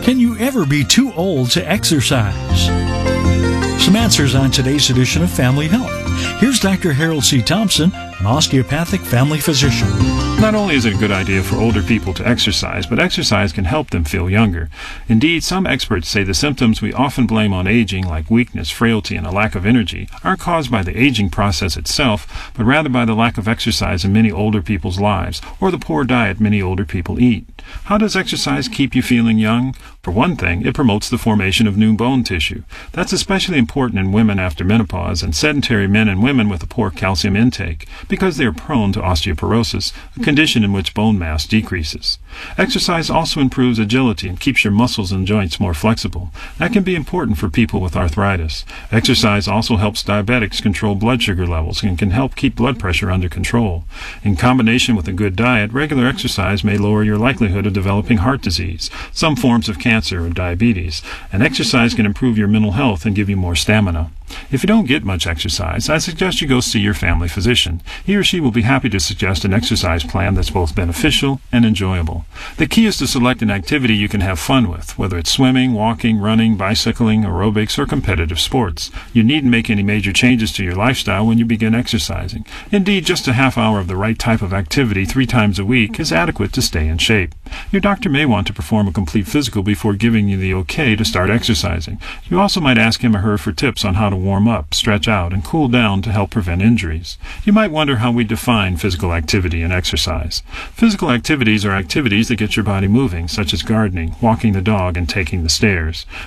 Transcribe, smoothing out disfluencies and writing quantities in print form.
Can you ever be too old to exercise? Some answers on today's edition of Family Health. Here's Dr. Harold C. Thompson, an osteopathic family physician. Not only is it a good idea for older people to exercise, but exercise can help them feel younger. Indeed, some experts say the symptoms we often blame on aging, like weakness, frailty, and a lack of energy, aren't caused by the aging process itself, but rather by the lack of exercise in many older people's lives, or the poor diet many older people eat. How does exercise keep you feeling young? For one thing, it promotes the formation of new bone tissue. That's especially important in women after menopause and sedentary men and women with a poor calcium intake, because they are prone to osteoporosis, a condition in which bone mass decreases. Exercise also improves agility and keeps your muscles and joints more flexible. That can be important for people with arthritis. Exercise also helps diabetics control blood sugar levels and can help keep blood pressure under control. In combination with a good diet, regular exercise may lower your likelihood of developing heart disease, some forms of cancer, or diabetes, and exercise can improve your mental health and give you more stamina. If you don't get much exercise, I suggest you go see your family physician. He or she will be happy to suggest an exercise plan that's both beneficial and enjoyable. The key is to select an activity you can have fun with, whether it's swimming, walking, running, bicycling, aerobics, or competitive sports. You needn't make any major changes to your lifestyle when you begin exercising. Indeed, just a half hour of the right type of activity 3 times a week is adequate to stay in shape. Your doctor may want to perform a complete physical before giving you the okay to start exercising. You also might ask him or her for tips on how to warm up, stretch out, and cool down to help prevent injuries. You might wonder how we define physical activity and exercise. Physical activities are activities that get your body moving, such as gardening, walking the dog, and taking the stairs.